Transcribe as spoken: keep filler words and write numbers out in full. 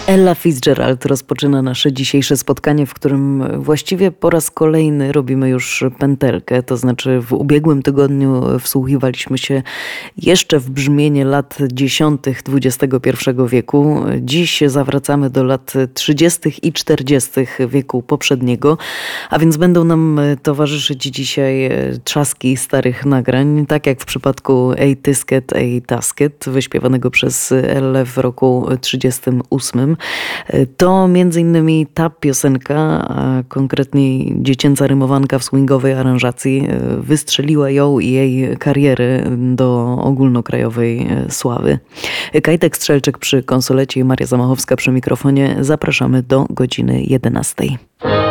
Ella Fitzgerald rozpoczyna nasze dzisiejsze spotkanie, w którym właściwie po raz kolejny robimy już pętelkę. To znaczy w ubiegłym tygodniu wsłuchiwaliśmy się jeszcze w brzmienie lat dziesiątych dwudziestego pierwszego wieku. Dziś zawracamy do lat trzydziestych i czterdziestych wieku poprzedniego, a więc będą nam towarzyszyć dzisiaj trzaski starych nagrań, tak jak w przypadku A Tisket, A Tasket, wyśpiewanego przez Ellę w roku trzydziestym ósmym. To między innymi ta piosenka, a konkretniej dziecięca rymowanka w swingowej aranżacji, wystrzeliła ją i jej karierę do ogólnokrajowej sławy. Kajtek Strzelczyk przy konsolecie i Maria Zamachowska przy mikrofonie. Zapraszamy do godziny jedenastej.